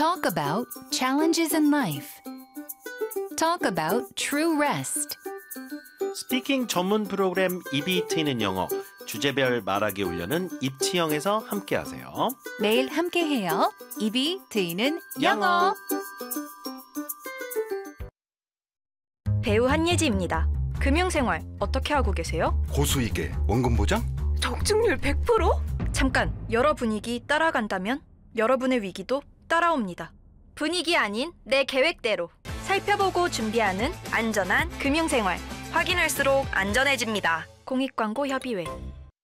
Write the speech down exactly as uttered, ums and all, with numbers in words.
Talk about challenges in life. Talk about true rest. 스피킹 전문 프로그램 입이 트이는 영어 주제별 말하기 훈련은 입치형에서 함께하세요. 매일 함께해요. 입이 트이는 영어. 배우 한예지입니다. 금융생활 어떻게 하고 계세요? 고수익에 원금 보장? 적중률 백 퍼센트? 잠깐, 여러 분위기 따라간다면 여러분의 위기도 따라옵니다. 분위기 아닌 내 계획대로 살펴보고 준비하는 안전한 금융생활. 확인할수록 안전해집니다. 공익광고 협의회.